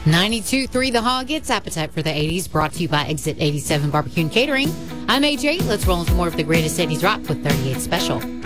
92.3 The Hog. It's Appetite for the 80s, brought to you by Exit 87 Barbecue and Catering. I'm AJ. Let's roll into more of the greatest 80s rock with 38 Special.